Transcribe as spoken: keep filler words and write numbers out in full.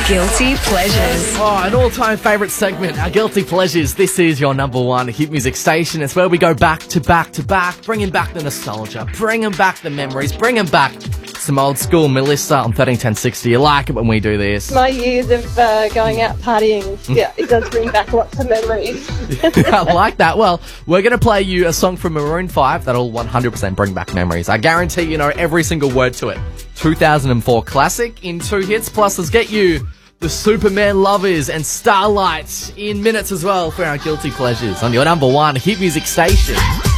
Guilty Pleasures. Oh, an all-time favourite segment, our Guilty Pleasures. This is your number one hit music station. It's where we go back to back to back, bringing back the nostalgia, bringing back the memories, bringing back some old school. Melissa on thirteen ten sixty. You like it when we do this? My years of uh, going out partying, yeah, it does bring back lots of memories. I like that. Well, we're going to play you a song from Maroon five that'll one hundred percent bring back memories. I guarantee you know every single word to it. two thousand four classic in two hits. Plus, let's get you the Superman Lovers and Starlight in minutes as well for our Guilty Pleasures on your number one hit music station.